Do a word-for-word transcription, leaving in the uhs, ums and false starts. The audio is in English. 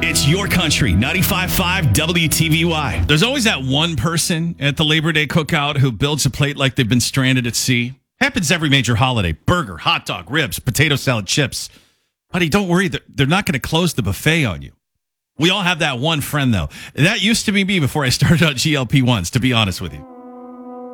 It's your country, ninety-five point five W T V Y. There's always that one person at the Labor Day cookout who builds a plate like they've been stranded at sea. Happens every major holiday. Burger, hot dog, ribs, potato salad, chips. Buddy, don't worry. They're, they're not going to close the buffet on you. We all have that one friend, though. That used to be me before I started on G L P ones, to be honest with you.